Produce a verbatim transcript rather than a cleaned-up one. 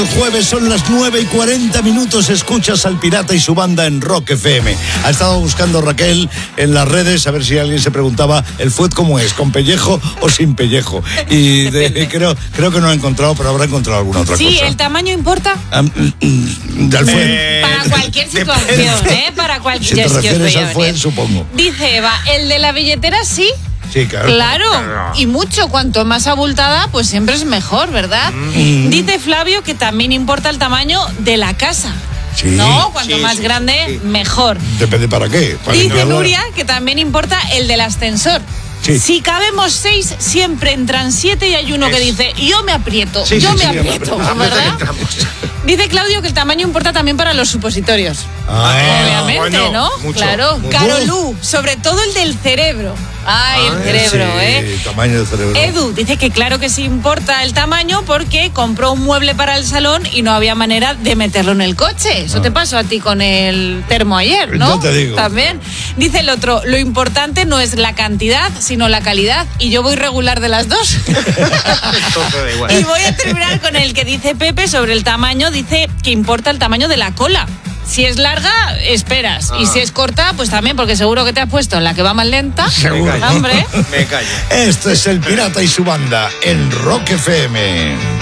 Jueves son las nueve y cuarenta minutos, escuchas al Pirata y su banda en Rock F M. Ha estado buscando Raquel en las redes a ver si alguien se preguntaba el fuet cómo es, con pellejo o sin pellejo. Y de, creo, creo que no ha encontrado, pero habrá encontrado alguna otra sí, cosa. Sí, ¿el tamaño importa? Um, del fuet. Eh, para cualquier situación, ¿eh? Para cualquier... Si te refieres al fuet, supongo. Dice Eva, ¿el de la billetera sí? Sí, claro. Claro, y mucho, cuanto más abultada, pues siempre es mejor, ¿verdad? Mm. Dice Flavio que también importa el tamaño de la casa. Sí, ¿no? Cuanto sí, más sí, grande, sí. mejor. Depende para qué. Para Dice limpiarla. Nuria que también importa el del ascensor. Sí. Si cabemos seis, siempre entran siete y hay uno es. que dice, yo me aprieto, sí, yo sí, me sí, aprieto, sí, ¿verdad? Dice Claudio que el tamaño importa también para los supositorios. Ah, obviamente, bueno, ¿no? mucho, claro. mucho. Carolú, sobre todo el del cerebro. Ay, el cerebro, sí, ¿eh? El tamaño del cerebro. Edu dice que claro que sí importa el tamaño porque compró un mueble para el salón y no había manera de meterlo en el coche. Eso ah. te pasó a ti con el termo ayer, ¿no? Yo te digo. También. Dice el otro, lo importante no es la cantidad, sino la calidad. Y yo voy regular de las dos. Y voy a terminar con el que dice Pepe sobre el tamaño. Dice que importa el tamaño de la cola. Si es larga, esperas. Ah. Y si es corta, pues también, porque seguro que te has puesto en la que va más lenta. Seguro. Hombre. Me callo. Esto es el Pirata y su banda en Rock F M.